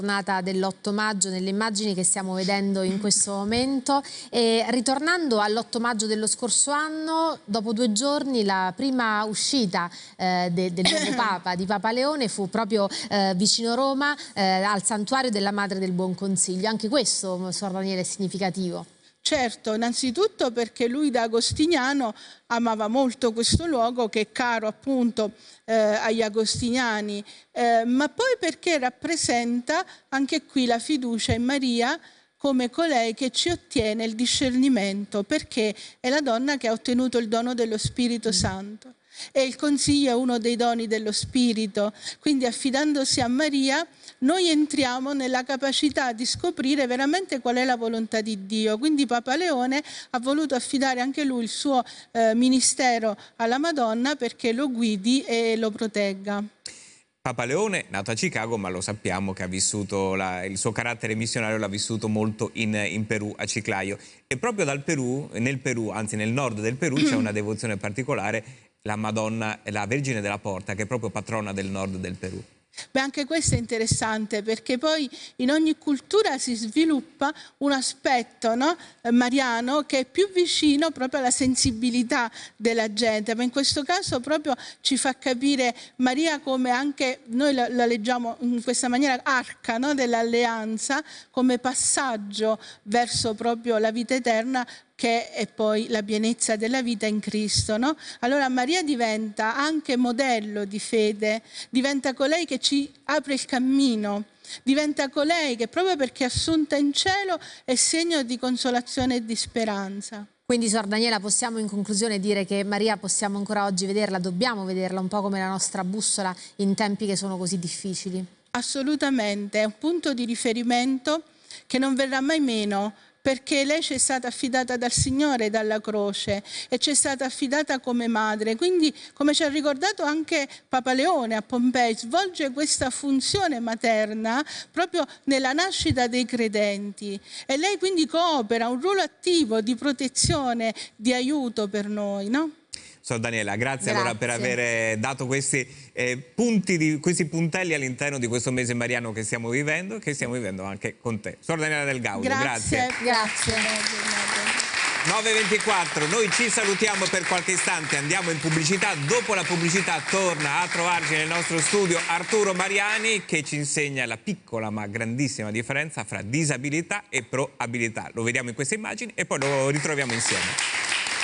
Giornata dell'8 maggio nelle immagini che stiamo vedendo in questo momento, e ritornando all'8 maggio dello scorso anno, dopo 2 giorni la prima uscita del nuovo Papa, di Papa Leone, fu proprio vicino Roma, al santuario della Madre del Buon Consiglio. Anche questo, Suor Daniela, è significativo. Certo, innanzitutto perché lui da agostiniano amava molto questo luogo che è caro appunto agli agostiniani, ma poi perché rappresenta anche qui la fiducia in Maria come colei che ci ottiene il discernimento, perché è la donna che ha ottenuto il dono dello Spirito Santo. E il consiglio è uno dei doni dello Spirito, quindi affidandosi a Maria noi entriamo nella capacità di scoprire veramente qual è la volontà di Dio. Quindi Papa Leone ha voluto affidare anche lui il suo ministero alla Madonna perché lo guidi e lo protegga. Papa Leone, nato a Chicago, ma lo sappiamo che ha vissuto il suo carattere missionario l'ha vissuto molto in Perù, a Chiclayo. E proprio dal Perù, anzi nel nord del Perù, c'è una devozione particolare, la Madonna, la Vergine della Porta, che è proprio patrona del nord del Perù. Beh, anche questo è interessante perché poi in ogni cultura si sviluppa un aspetto, no, mariano, che è più vicino proprio alla sensibilità della gente, ma in questo caso proprio ci fa capire Maria come anche, noi la leggiamo in questa maniera, arca, no, dell'alleanza, come passaggio verso proprio la vita eterna, che è poi la pienezza della vita in Cristo, no? Allora Maria diventa anche modello di fede, diventa colei che ci apre il cammino, diventa colei che proprio perché è assunta in cielo è segno di consolazione e di speranza. Quindi, Suor Daniela, possiamo in conclusione dire che Maria possiamo ancora oggi vederla, dobbiamo vederla un po' come la nostra bussola in tempi che sono così difficili? Assolutamente, è un punto di riferimento che non verrà mai meno, perché lei ci è stata affidata dal Signore dalla croce e ci è stata affidata come madre. Quindi, come ci ha ricordato anche Papa Leone a Pompei, svolge questa funzione materna proprio nella nascita dei credenti. E lei quindi coopera un ruolo attivo di protezione, di aiuto per noi, no? Suor Daniela, grazie allora per aver dato questi puntelli all'interno di questo mese mariano che stiamo vivendo anche con te. Suor Daniela Del Gaudio, grazie. Grazie. 9:24, noi ci salutiamo per qualche istante, andiamo in pubblicità. Dopo la pubblicità torna a trovarci nel nostro studio Arturo Mariani, che ci insegna la piccola ma grandissima differenza fra disabilità e proabilità. Lo vediamo in queste immagini e poi lo ritroviamo insieme.